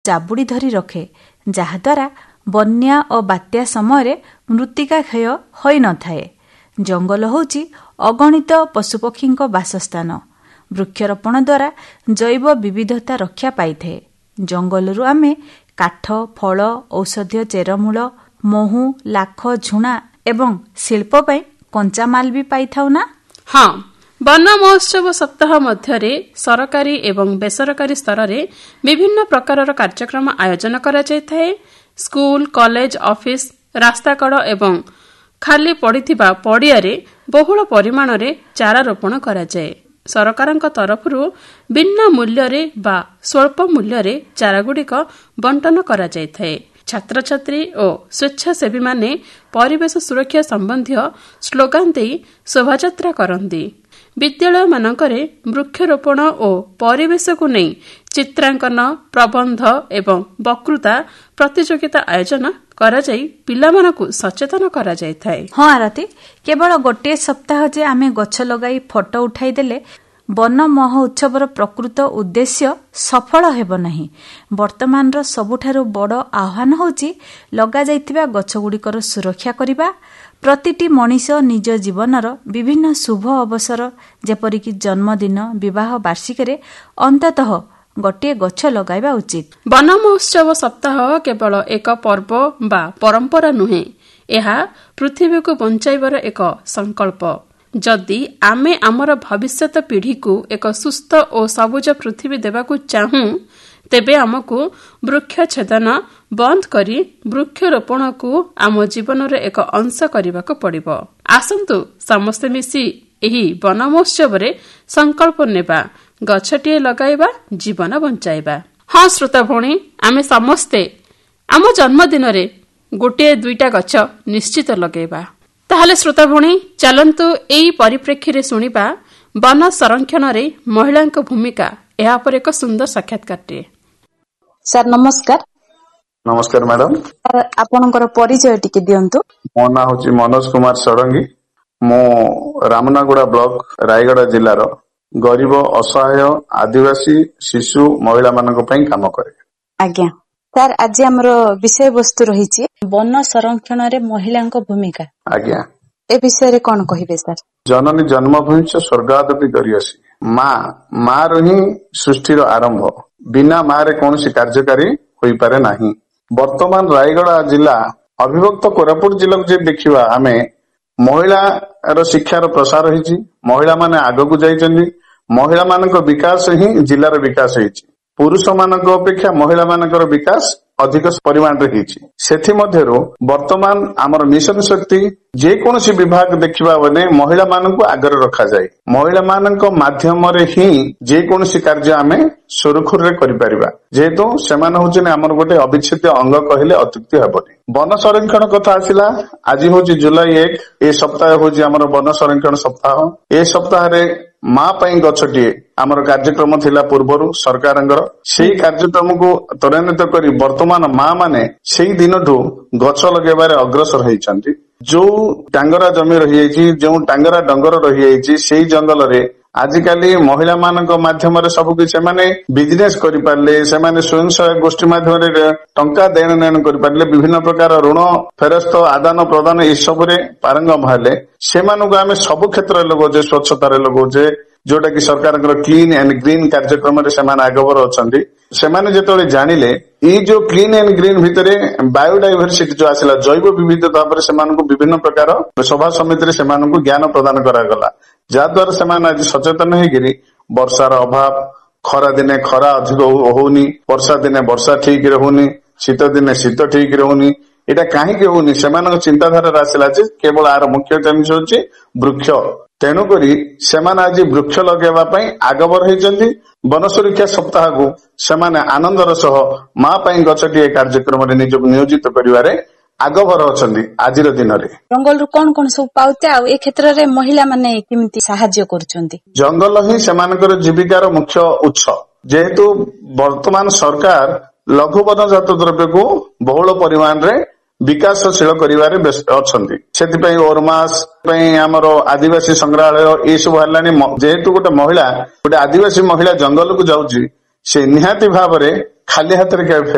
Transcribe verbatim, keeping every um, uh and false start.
ଜାବୁଡ଼ି ଧରି ରଖେ, ଯାହାଦ୍ୱାରା ବନ୍ୟା ଓ ବାତ୍ୟା ସମୟରେ ମୃତ୍ତିକା କ୍ଷୟ ହୋଇନଥାଏ। ଜଙ୍ଗଲ ହେଉଛି ଅଗଣିତ ପଶୁପକ୍ଷୀଙ୍କ ବାସସ୍ଥାନ। ବୃକ୍ଷରୋପଣ ଦ୍ୱାରା ଜୈବ ବିବିଧତା ରକ୍ଷା ପାଇଥାଏ। ଜଙ୍ଗଲରୁ ଆମେ କାଠ, ଫଳ, ଔଷଧୀୟ ଚେରମୂଳ, ମହୁ, ଲାଖ, ଝୁଣା ଏବଂ ଶିଳ୍ପ ପାଇଁ କଞ୍ଚାମାଲ ବି ପାଇଥାଉ ନା? ହଁ, ବନ ମହୋତ୍ସବ ସପ୍ତାହ ମଧ୍ୟରେ ସରକାରୀ ଏବଂ ବେସରକାରୀ ସ୍ତରରେ ବିଭିନ୍ନ ପ୍ରକାରର କାର୍ଯ୍ୟକ୍ରମ ଆୟୋଜନ କରାଯାଇଥାଏ। ସ୍କୁଲ, କଲେଜ, ଅଫିସ, ରାସ୍ତାକଡ଼ ଏବଂ ଖାଲି ପଡ଼ିଥିବା ପଡ଼ିଆରେ ବହୁଳ ପରିମାଣରେ ଚାରା ରୋପଣ କରାଯାଏ। ସରକାରଙ୍କ ତରଫରୁ ବିନା ମୂଲ୍ୟରେ ବା ସ୍ୱଳ୍ପ ମୂଲ୍ୟରେ ଚାରାଗୁଡ଼ିକ ବଣ୍ଟନ କରାଯାଇଥାଏ। ଛାତ୍ରଛାତ୍ରୀ ଓ ସ୍ୱେଚ୍ଛାସେବୀମାନେ ପରିବେଶ ସୁରକ୍ଷା ସମ୍ବନ୍ଧୀୟ ସ୍ଲୋଗାନ ଦେଇ ଶୋଭାଯାତ୍ରା କରନ୍ତି। ବିଦ୍ୟାଳୟମାନଙ୍କରେ ବୃକ୍ଷରୋପଣ ଓ ପରିବେଶକୁ ନେଇ ଚିତ୍ରାଙ୍କନ, ପ୍ରବନ୍ଧ ଏବଂ ବକ୍ତୃତା ପ୍ରତିଯୋଗିତା ଆୟୋଜନ କରାଯାଇ ପିଲାମାନଙ୍କୁ ସଚେତନ କରାଯାଇଥାଏ। ହଁ ଆରତୀ, କେବଳ ଗୋଟିଏ ସପ୍ତାହ ଯେ ଆମେ ଗଛ ଲଗାଇ ଫଟୋ ଉଠାଇଦେଲେ ବନ ମହୋତ୍ସବର ପ୍ରକୃତ ଉଦ୍ଦେଶ୍ୟ ସଫଳ ହେବ ନାହିଁ। ବର୍ତ୍ତମାନର ସବୁଠାରୁ ବଡ଼ ଆହ୍ୱାନ ହେଉଛି ଲଗାଯାଇଥିବା ଗଛଗୁଡ଼ିକର ସୁରକ୍ଷା କରିବା। ପ୍ରତିଟି ମଣିଷ ନିଜ ଜୀବନର ବିଭିନ୍ନ ଶୁଭ ଅବସର ଯେପରିକି ଜନ୍ମଦିନ, ବିବାହ ବାର୍ଷିକୀରେ ଅନ୍ତତଃ ଗୋଟିଏ ଗଛ ଲଗାଇବା ଉଚିତ। ବନ ମହୋତ୍ସବ ସପ୍ତାହ କେବଳ ଏକ ପର୍ବ ବା ପରମ୍ପରା ନୁହେଁ, ଏହା ପୃଥିବୀକୁ ବଞ୍ଚାଇବାର ଏକ ସଂକଳ୍ପ। ଯଦି ଆମେ ଆମର ଭବିଷ୍ୟତ ପିଢ଼ିକୁ ଏକ ସୁସ୍ଥ ଓ ସବୁଜ ପୃଥିବୀ ଦେବାକୁ ଚାହୁଁ, ତେବେ ଆମକୁ ବୃକ୍ଷଛେଦନ ବନ୍ଦ କରି ବୃକ୍ଷରୋପଣକୁ ଆମ ଜୀବନର ଏକ ଅଂଶ କରିବାକୁ ପଡ଼ିବ। ଆସନ୍ତୁ ସମସ୍ତେ ମିଶି ଏହି ବନ ମହୋତ୍ସବରେ ସଂକଳ୍ପ ନେବା, ଗଛଟିଏ ଲଗାଇବା, ଜୀବନ ବଞ୍ଚାଇବା। ହଁ ଶ୍ରୋତା ଭଉଣୀ, ଆମେ ସମସ୍ତେ ଆମ ଜନ୍ମଦିନରେ ଗୋଟିଏ ଦୁଇଟା ଗଛ ନିଶ୍ଚିତ ଲଗାଇବା। ତାହେଲେ ଶ୍ରୋତା ଭଉଣୀ, ଚାଲନ୍ତୁ ଏହି ପରିପ୍ରେକ୍ଷୀରେ ଶୁଣିବା ବନ ସଂରକ୍ଷଣରେ ମହିଳାଙ୍କ ଭୂମିକା, ଏହା ଉପରେ ଏକ ସୁନ୍ଦର ସାକ୍ଷାତକାରଟିଏ। ସାର୍ ନମସ୍କାର। ନମସ୍କାର ମ୍ୟାଡାମ। ଆପଣଙ୍କର ପରିଚୟ ଟିକେ ଦିଅନ୍ତୁ। ମୋ ନାଁ ହଉଛି ମନୋଜ କୁମାର ଷଡଙ୍ଗୀ। ମୁଁ ରାମନାଗୁଡା ବ୍ଲକ, ରାୟଗଡା ଜିଲ୍ଲାର ଗରିବ, ଅସହାୟ, ଆଦିବାସୀ ଶିଶୁ ମହିଳା ମାନଙ୍କ ପାଇଁ କାମ କରେ। ଆଜ୍ଞା ସାର୍, ଆଜି ଆମର ବିଷୟବସ୍ତୁ ରହିଛି ବନ ସଂରକ୍ଷଣରେ ମହିଳାଙ୍କ ଭୂମିକା। ଆଜ୍ଞା, ଏ ବିଷୟରେ କଣ କହିବେ ସାର୍? ଜନନୀ ଜନ୍ମଭୂମି ସ୍ୱର୍ଗାଦପି ଗରିୟସୀ। ମା ମାରୁ ହିଁ ସୃଷ୍ଟିର ଆରମ୍ଭ। ବିନା ମାରେ କୌଣସି କାର୍ଯ୍ୟକାରୀ ହୋଇପାରେ ନାହିଁ। ବର୍ତ୍ତମାନ ରାୟଗଡା ଜିଲ୍ଲା ଅବିଭକ୍ତ କୋରାପୁଟ ଜିଲ୍ଲାକୁ ଯଦି ଦେଖିବା, ଆମେ ମହିଳାର ଶିକ୍ଷାର ପ୍ରସାର ହେଇଛି, ମହିଳା ମାନେ ଆଗକୁ ଯାଇଛନ୍ତି। ମହିଳା ମାନଙ୍କ ବିକାଶ ହିଁ ଜିଲ୍ଲାର ବିକାଶ ହେଇଛି। ପୁରୁଷ ମାନଙ୍କ ଅପେକ୍ଷା ମହିଳା ମାନଙ୍କର ବିକାଶ ଅଧିକ ପରିମାଣରେ ହେଇଛି। ସେଥିମଧ୍ୟରୁ ବର୍ତ୍ତମାନ ଆମର ମିଶନ ଶକ୍ତି ଯେକୌଣସି ବିଭାଗ ଦେଖିବା ମାନେ ମହିଳା ମାନଙ୍କୁ ଆଗରେ ରଖାଯାଏ। ମହିଳା ମାନଙ୍କ ମାଧ୍ୟମରେ ହିଁ ଯେକୌଣସି କାର୍ଯ୍ୟ ଆମେ ସୁରୁଖୁରୁରେ କରିପାରିବା, ଯେହେତୁ ସେମାନେ ହଉଛନ୍ତି ଆମର ଗୋଟେ ଅବିଚ୍ଛେଦ୍ୟ ଅଙ୍ଗ କହିଲେ ଅତ୍ୟୁକ୍ତି ହେବନି। ବନ ସଂରକ୍ଷଣ କଥା ଆସିଲା, ଆଜି ହଉଛି ଜୁଲାଇ ଏକ। ଏ ସପ୍ତାହ ହଉଛି ଆମର ବନ ସଂରକ୍ଷଣ ସପ୍ତାହ। ଏ ସପ୍ତାହରେ ମା ପାଇଁ ଗଛଟିଏ ଆମର କାର୍ଯ୍ୟକ୍ରମ ଥିଲା ପୂର୍ବରୁ ସରକାରଙ୍କର। ସେଇ କାର୍ଯ୍ୟକ୍ରମକୁ ତ୍ୱରାନ୍ୱିତ କରି ବର୍ତ୍ତମାନ ମା ମାନେ ସେଇ ଦିନଠୁ ଗଛ ଲଗେଇବାରେ ଅଗ୍ରସର ହେଇଛନ୍ତି। ଯୋଉ ଟାଙ୍ଗରା ଜମି ରହିଯାଇଛି, ଯୋଉ ଟାଙ୍ଗରା ଡଙ୍ଗର ରହିଯାଇଛି, ସେଇ ଜଙ୍ଗଲରେ ଆଜିକାଲି ମହିଳା ମାନଙ୍କ ମାଧ୍ୟମରେ ସବୁ କିଛି ସେମାନେ ବିଜନେସ କରିପାରିଲେ, ସେମାନେ ସ୍ୱୟଂ ସହାୟକ ଗୋଷ୍ଠୀ ମାଧ୍ୟମରେ ଟଙ୍କା ଦେଣ ନେଣ କରିପାରିଲେ, ବିଭିନ୍ନ ପ୍ରକାର ଋଣ ଫେରସ୍ତ ଆଦାନ ପ୍ରଦାନ ଏସବୁରେ ପାରଙ୍ଗମ ହେଲେ। ସେମାନଙ୍କୁ ଆମେ ସବୁ କ୍ଷେତ୍ରରେ ଲଗାଉଛେ, ସ୍ୱଚ୍ଛତାରେ ଲଗାଉଛେ, ଯୋଉଟା କି ସରକାରଙ୍କର କ୍ଲିନ୍ ଆଣ୍ଡ ଗ୍ରୀନ୍ କାର୍ଯ୍ୟକ୍ରମରେ ସେମାନେ ଆଗଭର ଅଛନ୍ତି। ସେମାନେ ଯେତେବେଳେ ଜାଣିଲେ ଏଇ ଯୋଉ କ୍ଲିନ୍ ଆଣ୍ଡ ଗ୍ରୀନ୍ ଭିତରେ ବାୟୋଡାଇଭରସିଟି ଯୋଉ ଆସିଲା, ଜୈବ ବିବିଧତା ଉପରେ ସେମାନଙ୍କୁ ବିଭିନ୍ନ ପ୍ରକାର ସଭା ସମିତିରେ ସେମାନଙ୍କୁ ଜ୍ଞାନ ପ୍ରଦାନ କରାଗଲା, ଯାହାଦ୍ୱାରା ସେମାନେ ଆଜି ସଚେତନ ହେଇକିରି ବର୍ଷାର ଅଭାବ, ଖରା ଦିନେ ଖରା ଅଧିକ ହଉନି, ବର୍ଷା ଦିନେ ବର୍ଷା ଠିକ ରହୁନି, ଶୀତ ଦିନେ ଶୀତ ଠିକ ରହୁନି, ଏଇଟା କାହିଁକି ହଉନି? ସେମାନଙ୍କ ଚିନ୍ତାଧାରାରେ ଆସିଲା ଯେ କେବଳ ଆର ମୁଖ୍ୟ ଜିନିଷ ହଉଛି ବୃକ୍ଷ। ତେଣୁକରି ସେମାନେ ଆଜି ବୃକ୍ଷ ଲଗାଇବା ପାଇଁ ଆଗଭର ହେଇଛନ୍ତି। ବନ ସୁରକ୍ଷା ସପ୍ତାହକୁ ସେମାନେ ଆନନ୍ଦର ସହ ମା ପାଇଁ ଗଛଟିଏ କାର୍ଯ୍ୟକ୍ରମରେ ନିଜକୁ ନିୟୋଜିତ କରିବାରେ ଆଗଭର ଅଛନ୍ତି। ଆଜିର ଦିନରେ ଜଙ୍ଗଲରୁ କଣ କଣ ସବୁ ପାଉଛେ, ଆଉ ଏ କ୍ଷେତ୍ରରେ ମହିଳା ମାନେ କେମିତି ସାହାଯ୍ୟ କରୁଛନ୍ତି? ଜଙ୍ଗଲ ହିଁ ସେମାନଙ୍କର ଜୀବିକାର ମୁଖ୍ୟ ଉତ୍ସ। ଯେହେତୁ ବର୍ତ୍ତମାନ ସରକାର ଲଘୁ ବନଜାତ ଦ୍ରବ୍ୟକୁ ବହୁଳ ପରିମାଣରେ ବିକାଶଶୀଳ କରିବାରେ ବ୍ୟସ୍ତ ଅଛନ୍ତି। ସେଥିପାଇଁ ଓରମାସ ପାଇଁ ଆମର ଆଦିବାସୀ ସଂଗ୍ରହାଳୟ ଏସବୁ ହେଲାଣି। ଯେହେତୁ ଗୋଟେ ମହିଳା, ଗୋଟେ ଆଦିବାସୀ ମହିଳା ଜଙ୍ଗଲକୁ ଯାଉଛି, ସେ ନିହାତି ଭାବରେ ଖାଲି ହାତରେ